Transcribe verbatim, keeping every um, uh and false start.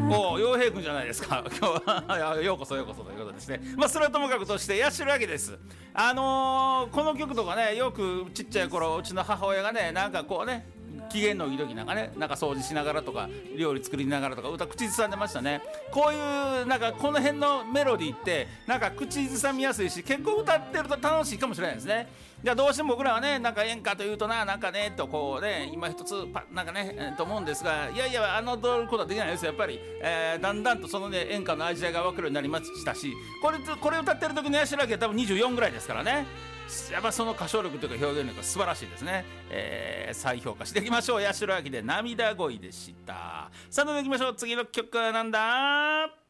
お陽平君じゃないですか今日はようこそようこそということですね。まあそれはともかくとして八代亜紀です。あのー、この曲とかねよくちっちゃい頃うちの母親がねなんかこうね機嫌のいい時なんかねなんか掃除しながらとか料理作りながらとか歌口ずさんでましたね。こういうなんかこの辺のメロディーってなんか口ずさみやすいし結構歌ってると楽しいかもしれないですね。じゃあどうしても僕らはねなんか演歌というとななんかねとこうね今一つパなんかね、えー、と思うんですがいやいやあのどることはできないですよやっぱり、えー、だんだんとそのね演歌の味わいが分かるようになりましたしこれこれ歌ってる時の八代亜紀は多分にじゅうよんぐらいですからね。やっぱその歌唱力というか表現力が素晴らしいですね、えー、再評価していきましょう。八代亜紀で涙恋でした。さあどんどんいきましょう。次の曲はなんだ